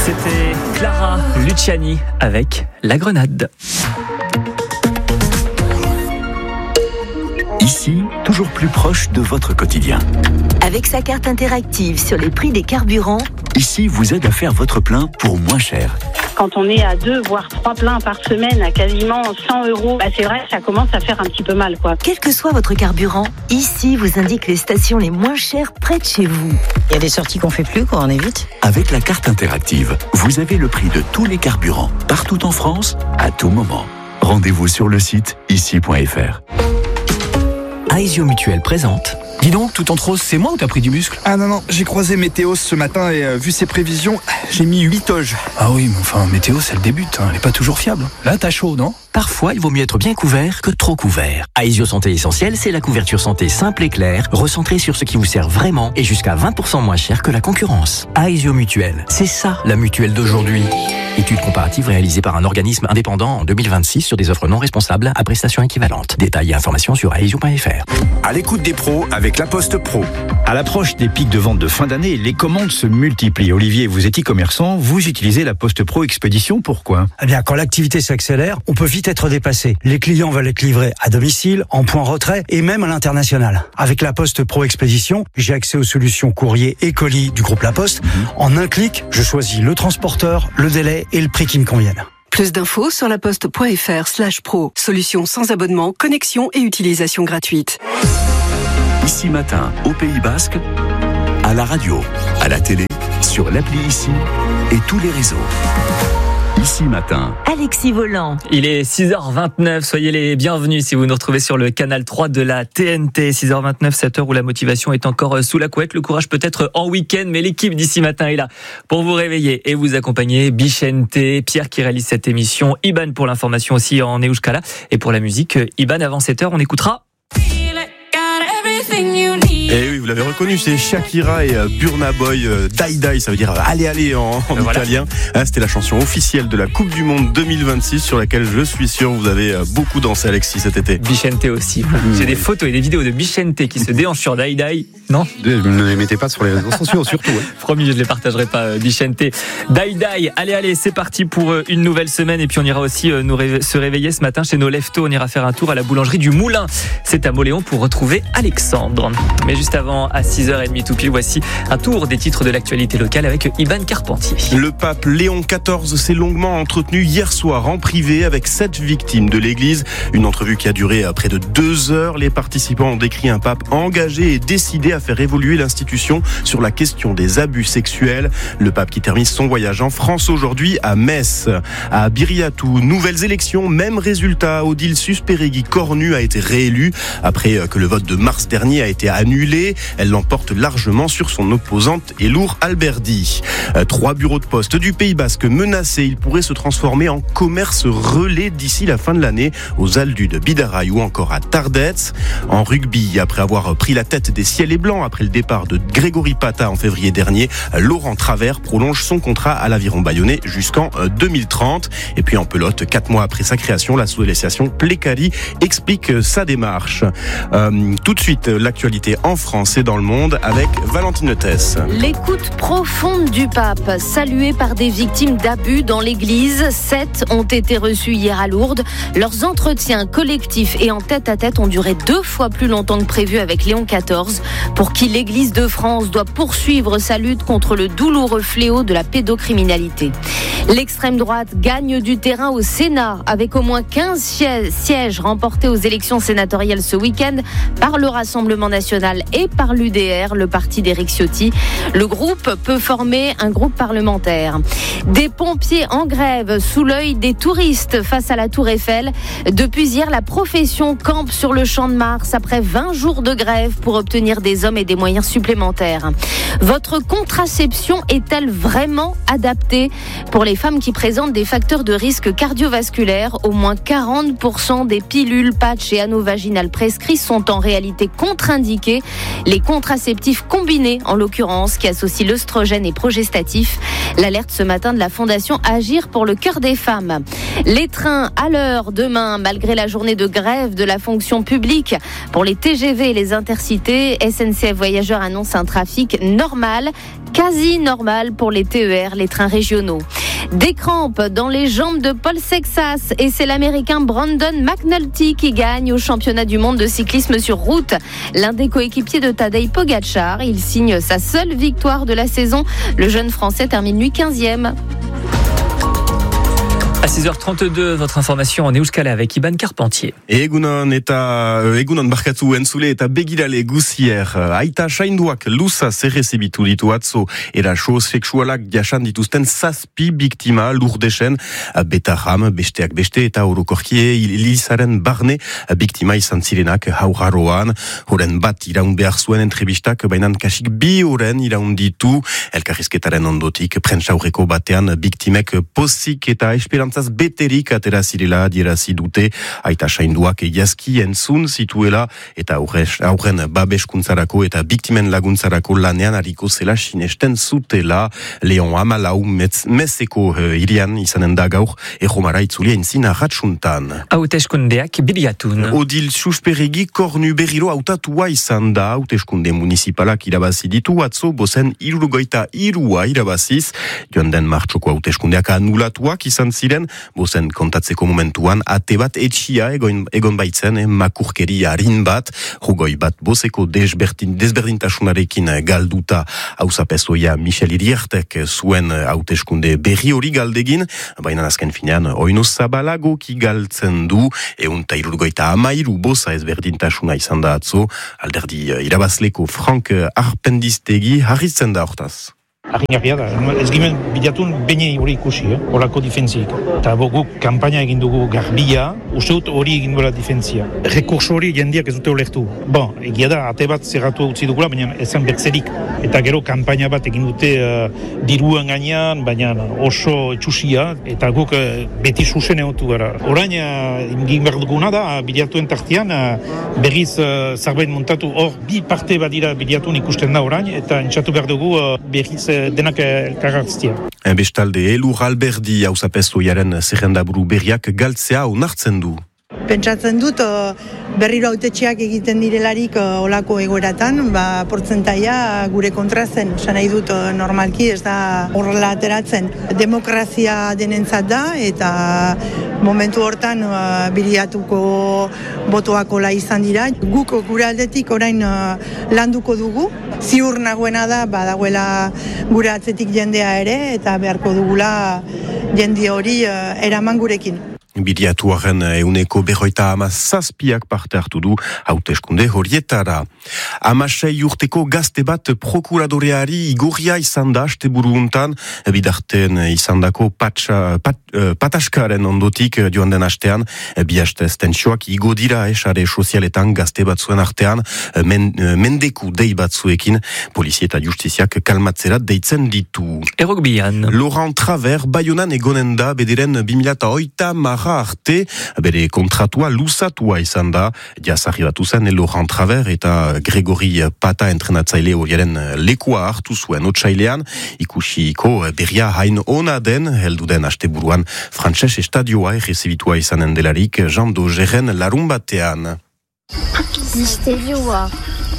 C'était Clara Luciani avec La Grenade. Ici, toujours plus proche de votre quotidien. Avec sa carte interactive sur les prix des carburants, Ici vous aide à faire votre plein pour moins cher. Quand on est à 2 voire 3 pleins par semaine à quasiment 100 €, c'est vrai que ça commence à faire un petit peu mal, quoi. quel que soit votre carburant, Ici vous indique les stations les moins chères près de chez vous. Il y a des sorties qu'on fait plus, quoi, on évite. Avec la carte interactive, vous avez le prix de tous les carburants, partout en France, à tout moment. Rendez-vous sur le site ici.fr. Aesio Mutuelle présente. Dis donc, tout en rose, c'est moi ou t'as pris du muscle? Ah non, j'ai croisé Météos ce matin et vu ses prévisions, j'ai mis 8 oges. Ah oui, mais enfin, météo, c'est le début, elle est pas toujours fiable. Là, t'as chaud, non? Parfois, il vaut mieux être bien couvert que trop couvert. Aesio Santé Essentielle, c'est la couverture santé simple et claire, recentrée sur ce qui vous sert vraiment et jusqu'à 20% moins cher que la concurrence. Aesio Mutuelle, c'est ça la mutuelle d'aujourd'hui. Étude comparative réalisée par un organisme indépendant en 2026 sur des offres non responsables à prestations équivalentes. Détails et informations sur aesio.fr. À l'écoute des pros avec La Poste Pro. À l'approche des pics de vente de fin d'année, les commandes se multiplient. Olivier, vous êtes e-commerçant, vous utilisez La Poste Pro Expédition, pourquoi? Eh bien, quand l'activité s'accélère, on peut vite être dépassé. Les clients veulent être livrés à domicile, en point retrait et même à l'international. Avec La Poste Pro Expédition, j'ai accès aux solutions courrier et colis du groupe La Poste. En un clic, je choisis le transporteur, le délai et le prix qui me conviennent. Plus d'infos sur laposte.fr/pro. Solution sans abonnement, connexion et utilisation gratuite. Ici Matin, au Pays Basque, à la radio, à la télé, sur l'appli Ici et tous les réseaux. Ici Matin. Alexis Volant. Il est 6h29, soyez les bienvenus si vous nous retrouvez sur le canal 3 de la TNT. 6h29, cette heure où la motivation est encore sous la couette, le courage peut-être en week-end, mais l'équipe d'Ici Matin est là pour vous réveiller et vous accompagner. Bichente, Pierre qui réalise cette émission, Iban pour l'information aussi en Euskala et pour la musique. Iban, avant 7h, on écoutera... Et oui, vous l'avez reconnu, c'est Shakira et Burna Boy, Die Die, ça veut dire allez en italien. C'était la chanson officielle de la Coupe du Monde 2026 sur laquelle je suis sûr vous avez beaucoup dansé, Alexis, cet été. Bichente aussi. J'ai des photos et des vidéos de Bichente qui se déhanche sur Die Die. Non, ne les mettez pas sur les réseaux sociaux, surtout. Promis, je ne les partagerai pas, Bichente. Die Die, allez, c'est parti pour une nouvelle semaine. Et puis on ira aussi se réveiller ce matin chez nos leftos. On ira faire un tour à la boulangerie du Moulin. C'est à Moléon pour retrouver Alexandre. Mais juste avant, à 6h30 tout pile, voici un tour des titres de l'actualité locale avec Iban Carpentier. Le pape Léon XIV s'est longuement entretenu hier soir en privé avec 7 victimes de l'église. Une entrevue qui a duré près de 2 heures. Les participants ont décrit un pape engagé et décidé à faire évoluer l'institution sur la question des abus sexuels. Le pape qui termine son voyage en France aujourd'hui à Metz. À Biriatou, nouvelles élections, même résultat. Odile Suspéregui-Cornu a été réélue après que le vote de mars dernier a été annulé. Elle l'emporte largement sur son opposante Elour Alberdi. 3 bureaux de poste du Pays Basque menacés. Ils pourraient se transformer en commerce relais d'ici la fin de l'année aux Aldus de Bidaraï ou encore à Tardets. En rugby, après avoir pris la tête des Ciels et Blancs après le départ de Grégory Pata en février dernier, Laurent Travers prolonge son contrat à l'Aviron Bayonnais jusqu'en 2030. Et puis en pelote, 4 mois après sa création, l'association Plécari explique sa démarche. Tout de suite, l'actualité en France et dans le monde avec Valentine Tess. L'écoute profonde du pape, saluée par des victimes d'abus dans l'église. 7 ont été reçus hier à Lourdes. Leurs entretiens collectifs et en tête-à-tête ont duré 2 fois plus longtemps que prévu avec Léon XIV, pour qui l'église de France doit poursuivre sa lutte contre le douloureux fléau de la pédocriminalité. L'extrême droite gagne du terrain au Sénat avec au moins 15 sièges remportés aux élections sénatoriales ce week-end par le Rassemblement national et par l'UDR, le parti d'Éric Ciotti. Le groupe peut former un groupe parlementaire. Des pompiers en grève sous l'œil des touristes face à la Tour Eiffel. Depuis hier, la profession campe sur le Champ de Mars après 20 jours de grève pour obtenir des hommes et des moyens supplémentaires. Votre contraception est-elle vraiment adaptée pour les femmes qui présentent des facteurs de risque cardiovasculaire? Au moins 40% des pilules, patchs et anneaux vaginales prescrits sont en réalité contre-indiqués. Les contraceptifs combinés, en l'occurrence, qui associent l'œstrogène et progestatif. L'alerte ce matin de la Fondation Agir pour le cœur des femmes. Les trains à l'heure demain, malgré la journée de grève de la fonction publique. Pour les TGV et les intercités, SNCF Voyageurs annonce un trafic normal. quasi normal pour les TER, les trains régionaux. Des crampes dans les jambes de Paul Sexas et c'est l'Américain Brandon McNulty qui gagne au championnat du monde de cyclisme sur route. L'un des coéquipiers de Tadej Pogačar, il signe sa seule victoire de la saison. Le jeune Français termine lui 15e. À 6h32, votre information en Euskal avec Iban Carpentier. Egunon barkatu entzule eta begirale guzier. Aita sainduak lusa zerrezibitu ditu atzo eraso sexualak jasan dituzten 7 biktima Lourdesen, Betarram, besteak beste eta orokorkie Elizaren barne biktima izan zirenak haurraroan. Horen bat iraun behar zuen entrevistak, bainan kasik 2 horen iraun ditu. Elkarrizketaren ondotik, prentsaurreko batean biktimek pozik eta esperantzaz beterik atera zirela adierazi dute. Aita sainduak egiazki entzun zituela eta aurren babeskuntzarako eta biktimen laguntzarako lanean hariko zela sinesten zutela. Leon Amalau mezeko irian izanen da gaur erromara itzulia entzina ratxuntan. Hauteskundeak biliatun. Odil Susperegi kornu berriro hautatua izan da. Hauteskunde municipalak irabazi ditu atzo bozen 73 irabaziz. Joan den martxoko hauteskundeak anulatuak izan ziren. Bozen kontatzeko momentuan ate bat etxia egon baitzen makurkeri harin bat, rugoi bat bozeko desberdintasunarekin galduta hauzapezoia Michel Iriertek zuen hauteskunde berri hori galdegin, baina azken finean oino zabalago ki galtzen du, 153 boza ezberdintasuna izan da atzo, alderdi irabazleko Frank Arpendiztegi harritzen da hortaz. Argingarria da, ez gimen bilatun bine hori ikusi, horako difentzik. Eta guk kampaina egin dugu garbia, uste dut hori egin duela difentzia. Rekurso hori jendiak ez dute olertu. Egia da, ate bat zerratu utzi dugula, baina ezan bertzerik. Eta gero kampaina bat egin dute diruan gainean, baina oso etxusia, eta guk beti susen egotu gara. Orain, egin behar duguna da, bilatuen tartian, berriz zarbait montatu, hor bi parte bat dira bilatun ikusten da orain, eta entxatu behar dugu berriz denak elkarraztia. Bestalde, Elur Alberdi hauzapezoiaren zerrendaburu berriak galtzea onartzen du. Pentsatzen dut berriro hautetxeak egiten direlarik olako egoeratan, portzentaia gure kontra zen. Esan nahi dut normalki ez da horrela ateratzen. Demokrazia denentzat da eta momentu hortan biliatuko botoak ola izan dira. Guk gure aldetik orain landuko dugu. Ziur nagoena da badagoela gure atzetik jendea ere eta beharko dugula jende hori eraman gurekin. Biliatuaren 157 parte hartu du hauteskunde horietara. 16 urteko gazte bat prokuradoreari igorria izan da asteburu untan, bidarten izandako pataskaren ondotik joan den astean, bi hastez tentsioak igo dira sare sozialetan gazte batzuen artean, mendeku dei batzuekin, polizia eta justiziak kalmatzera deitzen ditu. Errugbian. Laurent Travers Baionan egonen da bederen 2008 arte, bere kontratua luzatua izan da, jazarri batu zen Laurent Travers eta Gregory Pata entrenatzaile horiaren lekua hartu zuen otsailean, ikusiko berria hain ona den, heldu den asteburuan frantses estadioa errezibitua izanen delarik Jean Dogeren larun batean. Misterioa.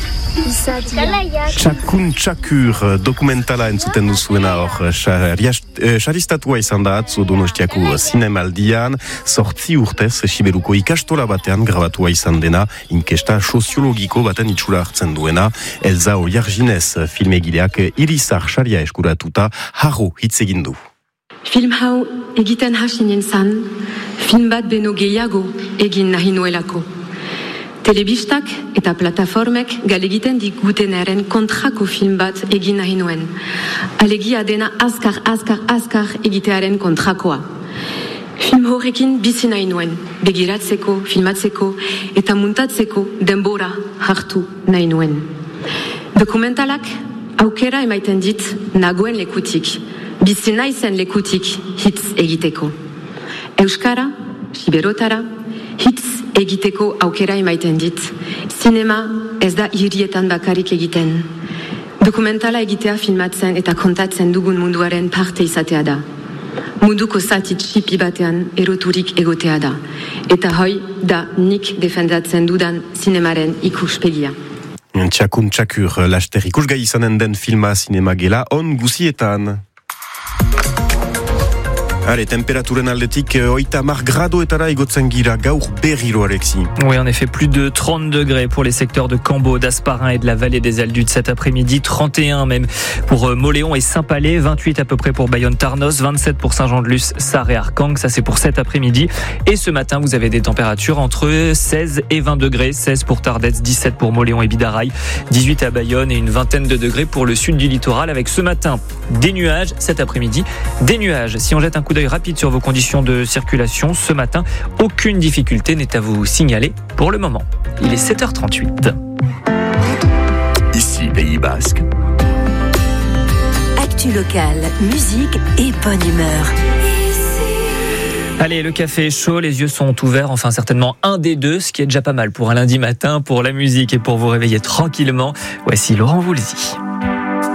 Txakun txakur dokumentala entzuten duzuena hor, xaristatua izan da atzo Donostiako zinemaldian, 8 urtez Siberuko ikastola batean grabatua izan dena, inkesta soziologiko baten itxura hartzen duena, Elza Oiarginez filmegileak Irizar xaria eskuratuta harro hitz egin du. Film hau egiten hasinen zan, film bat beno gehiago egin nahi nuelako. Telebistak eta plataformek galegiten digutenaren kontrako film bat egin nahi nuen. Alegia dena azkar egitearen kontrakoa. Film horrekin bizi nahi nuen, begiratzeko, filmatzeko eta muntatzeko denbora hartu nahi nuen. Dokumentalak aukera emaiten dit nagoen lekutik, bizi naizen lekutik hitz egiteko. Euskara, siberotara, hitz egiteko aukera emaiten dit. Zinema ez da hirietan bakarik egiten. Dokumentala egitea filmatzen eta kontatzen dugun munduaren parte izatea da. Munduko zati txipi batean eroturik egotea da. Eta hoi da nik defendatzen dudan zinemaren ikuspegia. Txakun txakur, laster ikusgai izanen den filma sinema gela, on guzietan. Allez, temperaturen aldetik, 30 gradoetara igotzen gira gaur berriro Alexis. Oui, en effet, plus de 30 degrés pour les secteurs de Cambo, d'Asparin et de la vallée des Aldudes cet après-midi, 31 même pour Moléon et Saint-Palais, 28 à peu près pour Bayonne-Tarnos, 27 pour Saint-Jean-de-Luz, Sarre et Arcang, ça c'est pour cet après-midi. Et ce matin, vous avez des températures entre 16 et 20 degrés, 16 pour Tardets, 17 pour Moléon et Bidaraï, 18 à Bayonne et une vingtaine de degrés pour le sud du littoral, avec ce matin des nuages, cet après-midi des nuages. Si on jette un coup d'œil rapide sur vos conditions de circulation ce matin, aucune difficulté n'est à vous signaler pour le moment. Il est 7h38. Ici Pays Basque. Actu locale, musique et bonne humeur. Allez, le café est chaud, les yeux sont ouverts, enfin certainement un des deux, ce qui est déjà pas mal pour un lundi matin, pour la musique et pour vous réveiller tranquillement. Voici Laurent Voulzy.